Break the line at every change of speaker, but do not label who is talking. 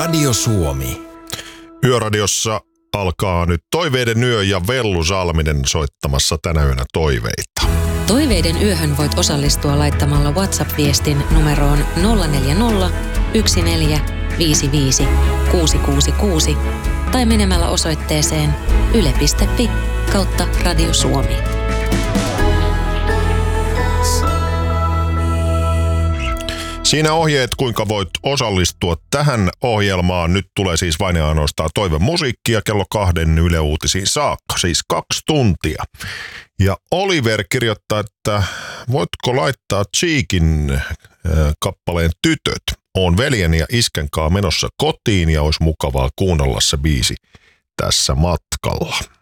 Radio Suomi.
Yöradiossa alkaa nyt Toiveiden yö ja Vellu Salminen soittamassa tänä yönä toiveita.
Toiveiden yöhön voit osallistua laittamalla WhatsApp-viestin numeroon 040 1455 666 tai menemällä osoitteeseen yle.fi/Radio Suomi.
Siinä ohjeet, kuinka voit osallistua tähän ohjelmaan. Nyt tulee siis vain ja ainoastaan toivemusiikkia kello 2 Yle Uutisiin saakka, siis 2 tuntia. Ja Oliver kirjoittaa, että voitko laittaa Cheekin kappaleen Tytöt? Oon veljen ja isken kaa menossa kotiin ja olisi mukavaa kuunnella se biisi tässä matkalla.